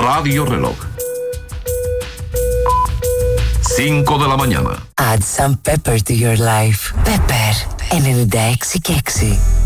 Radio Reloj. 5 de la mañana. Add some pepper to your life. Pepper 96 και 6.